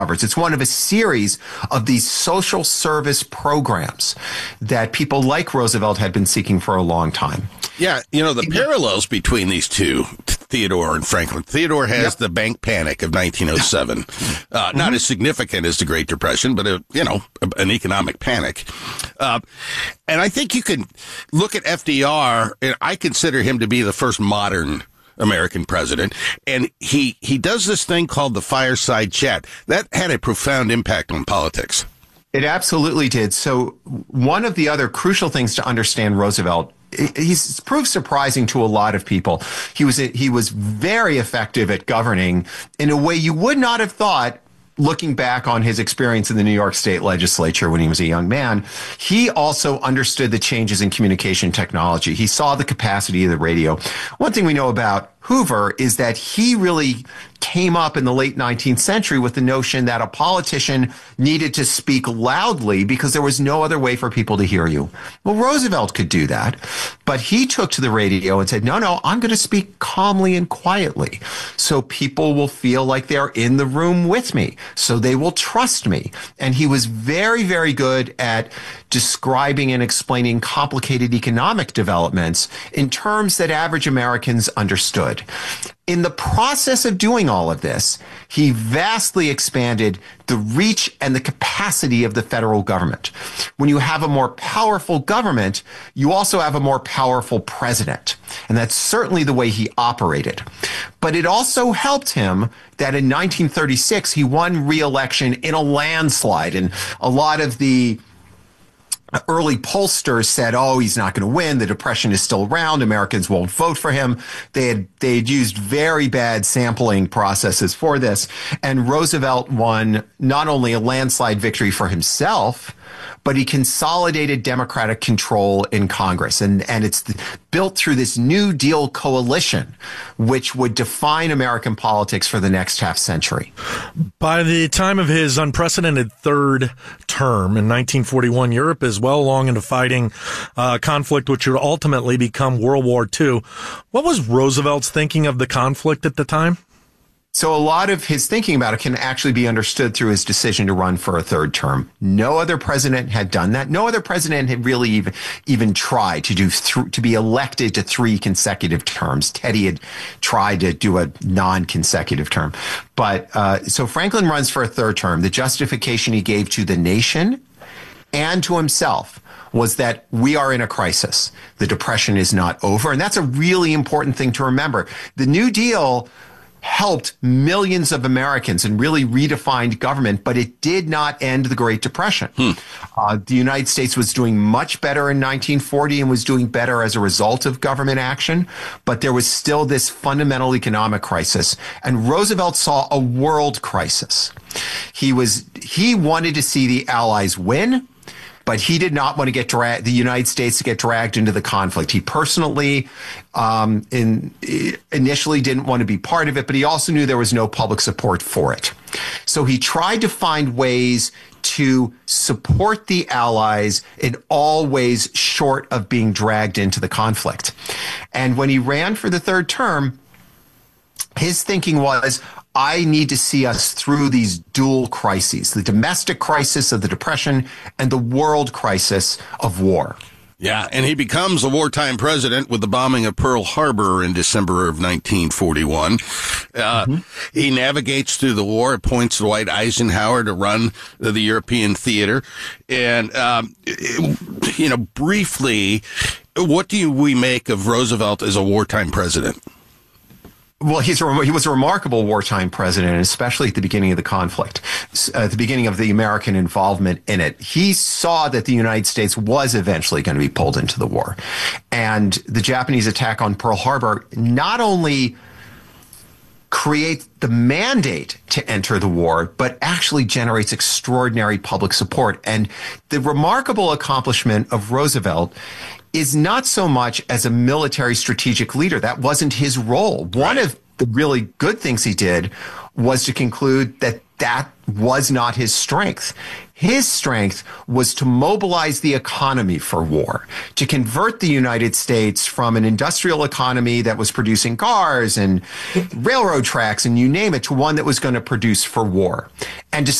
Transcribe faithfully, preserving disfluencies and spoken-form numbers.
It's one of a series of these social service programs that people like Roosevelt had been seeking for a long time. Yeah, you know, the parallels between these two, Theodore and Franklin. Theodore has yep. the bank panic of nineteen oh seven. Uh, mm-hmm. Not as significant as the Great Depression, but, a, you know, an economic panic. Uh, and I think you can look at F D R, and I consider him to be the first modern American president, and he he does this thing called the fireside chat. That had a profound impact on politics. It absolutely did. So one of the other crucial things to understand Roosevelt, he's proved surprising to a lot of people. He was he was very effective at governing in a way you would not have thought, looking back on his experience in the New York State legislature when he was a young man. He also understood the changes in communication technology. He saw the capacity of the radio. One thing we know about Hoover is that he really came up in the late nineteenth century with the notion that a politician needed to speak loudly because there was no other way for people to hear you. Well, Roosevelt could do that, but he took to the radio and said, no, no, I'm going to speak calmly and quietly so people will feel like they're in the room with me, so they will trust me. And he was very, very good at describing and explaining complicated economic developments in terms that average Americans understood. In the process of doing all of this, he vastly expanded the reach and the capacity of the federal government. When you have a more powerful government, you also have a more powerful president. And that's certainly the way he operated. But it also helped him that in nineteen thirty-six, he won re-election in a landslide. And a lot of the early pollsters said, oh, he's not going to win. The Depression is still around. Americans won't vote for him. They had, they had used very bad sampling processes for this. And Roosevelt won not only a landslide victory for himself, but he consolidated Democratic control in Congress. And, and it's built through this New Deal coalition, which would define American politics for the next half century. By the time of his unprecedented third term in nineteen forty-one, Europe is well along into fighting uh, conflict, which would ultimately become World War Two. What was Roosevelt's thinking of the conflict at the time? So a lot of his thinking about it can actually be understood through his decision to run for a third term. No other president had done that. No other president had really even even tried to do th- to be elected to three consecutive terms. Teddy had tried to do a non-consecutive term. But uh, so Franklin runs for a third term. The justification he gave to the nation and to himself was that we are in a crisis. The Depression is not over. And that's a really important thing to remember. The New Deal helped millions of Americans and really redefined government, but it did not end the Great Depression. Hmm. Uh, the United States was doing much better in nineteen forty and was doing better as a result of government action, but there was still this fundamental economic crisis, and Roosevelt saw a world crisis. He was he wanted to see the Allies win, but he did not want to get dra- the United States to get dragged into the conflict. He personally um, in, initially didn't want to be part of it, but he also knew there was no public support for it. So he tried to find ways to support the Allies in all ways short of being dragged into the conflict. And when he ran for the third term, his thinking was, I need to see us through these dual crises, the domestic crisis of the Depression and the world crisis of war. Yeah, and he becomes a wartime president with the bombing of Pearl Harbor in December of nineteen forty-one. Uh, mm-hmm. He navigates through the war, appoints Dwight Eisenhower to run the European theater. And, um, you know, briefly, what do we make of Roosevelt as a wartime president? Well, he's a, he was a remarkable wartime president, especially at the beginning of the conflict, uh, at the beginning of the American involvement in it. He saw that the United States was eventually going to be pulled into the war. And the Japanese attack on Pearl Harbor not only creates the mandate to enter the war, but actually generates extraordinary public support. And the remarkable accomplishment of Roosevelt is not so much as a military strategic leader. That wasn't his role. One of the really good things he did was to conclude that that was not his strength. His strength was to mobilize the economy for war, to convert the United States from an industrial economy that was producing cars and railroad tracks and you name it, to one that was going to produce for war. And to